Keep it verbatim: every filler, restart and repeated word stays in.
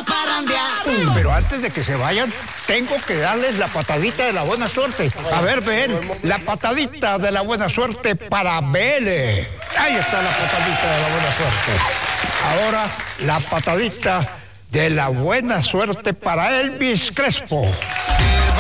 a parrandear. Pero antes de que se vayan, tengo que darles la patadita de la buena suerte. A ver, ven, la patadita de la buena suerte para Vélez. Ahí está la patadita de la buena suerte. Ahora, la patadita de la buena suerte para Elvis Crespo.